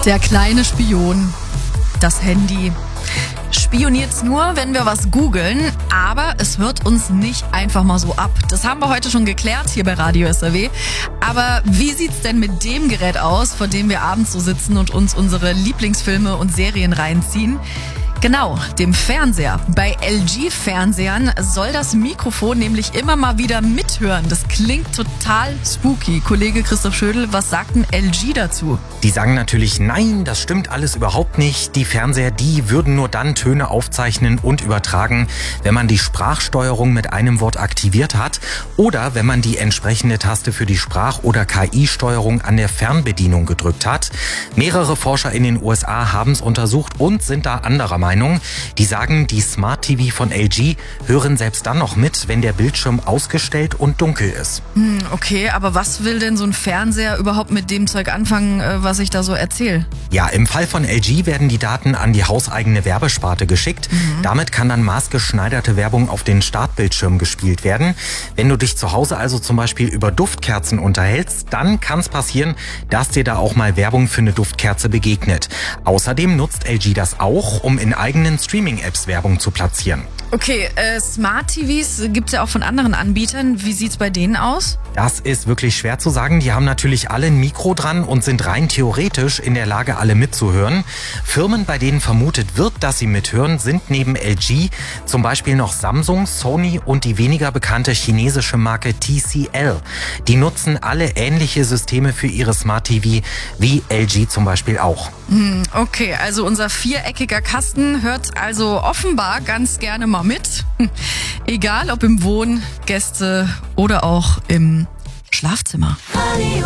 Der kleine Spion, das Handy. Spioniert's nur, wenn wir was googeln, aber es hört uns nicht einfach mal so ab. Das haben wir heute schon geklärt hier bei Radio SAW. Aber wie sieht's denn mit dem Gerät aus, vor dem wir abends so sitzen und uns unsere Lieblingsfilme und Serien reinziehen? Genau, dem Fernseher. Bei LG-Fernsehern soll das Mikrofon nämlich immer mal wieder mithören. Das klingt total spooky. Kollege Christoph Schödel, was sagt denn LG dazu? Die sagen natürlich, nein, das stimmt alles überhaupt nicht. Die Fernseher, die würden nur dann Töne aufzeichnen und übertragen, wenn man die Sprachsteuerung mit einem Wort aktiviert hat oder wenn man die entsprechende Taste für die Sprach- oder KI-Steuerung an der Fernbedienung gedrückt hat. Mehrere Forscher in den USA haben es untersucht und sind da anderer Meinung. Die sagen, die Smart TV von LG hören selbst dann noch mit, wenn der Bildschirm ausgestellt und dunkel ist. Okay, aber was will denn so ein Fernseher überhaupt mit dem Zeug anfangen, was ich da so erzähle? Ja, im Fall von LG werden die Daten an die hauseigene Werbesparte geschickt. Damit kann dann maßgeschneiderte Werbung auf den Startbildschirm gespielt werden. Wenn du dich zu Hause also zum Beispiel über Duftkerzen unterhältst, dann kann es passieren, dass dir da auch mal Werbung für eine Duftkerze begegnet. Außerdem nutzt LG das auch, um in eigenen Streaming-Apps Werbung zu platzieren. Okay, Smart TVs gibt's ja auch von anderen Anbietern. Wie sieht's bei denen aus? Das ist wirklich schwer zu sagen. Die haben natürlich alle ein Mikro dran und sind rein theoretisch in der Lage, alle mitzuhören. Firmen, bei denen vermutet wird, dass sie mithören, sind neben LG zum Beispiel noch Samsung, Sony und die weniger bekannte chinesische Marke TCL. Die nutzen alle ähnliche Systeme für ihre Smart TV, wie LG zum Beispiel auch. Okay, also unser viereckiger Kasten hört also offenbar ganz gerne mal mit. Egal ob im Wohn-, Gäste- oder auch im Schlafzimmer. Radio